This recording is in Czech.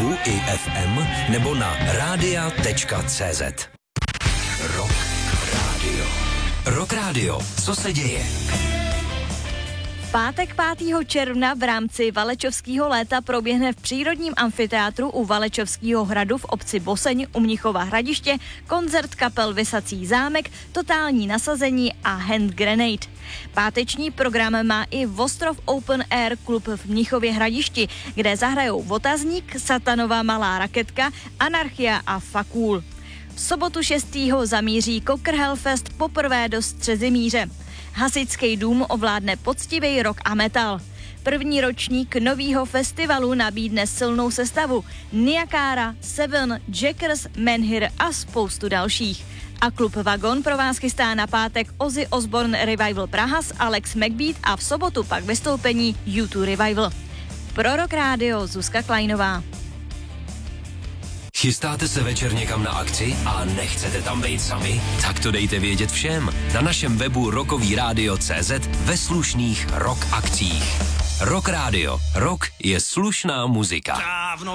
webu i FM nebo na radia.cz. Rock Radio. Rock Radio. Co se děje? Pátek 5. června v rámci Valečovského léta proběhne v přírodním amfiteátru u Valečovského hradu v obci Boseň u Mnichova Hradiště koncert kapel Visací zámek, Totální nasazení a Hand Grenade. Páteční program má i Vostrov Open Air klub v Mnichově Hradišti, kde zahrajou Otazník, Satanova malá raketka, Anarchia a Fakul. V sobotu 6. zamíří Cocker Hellfest poprvé do Střezimíře. Hasičský dům ovládne poctivý rock a metal. První ročník novýho festivalu nabídne silnou sestavu Niakára, Seven, Jackers, Menhir a spoustu dalších. A klub Vagon pro vás chystá na pátek Ozzy Osbourne Revival Praha s Alex McBeat a v sobotu pak vystoupení U2 Revival. Pro Rock Radio Zuzka Kleinová. Chystáte se večer někam na akci a nechcete tam být sami? Tak to dejte vědět všem na našem webu rockovyradio.cz ve slušných rock akcích. Rock Radio. Rock je slušná muzika.